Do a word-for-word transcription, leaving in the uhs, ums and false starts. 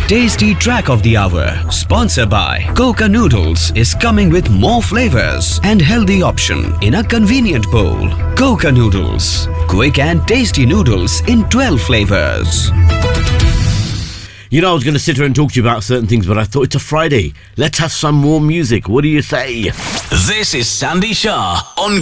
Tasty Track of the Hour, sponsored by Coca Noodles, is coming with more flavors and healthy option in a convenient bowl. Coca Noodles, quick and tasty noodles in twelve flavors. You know, I was going to sit here and talk to you about certain things, but I thought it's a Friday. Let's have some more music. What do you say? This is Sandy Shah on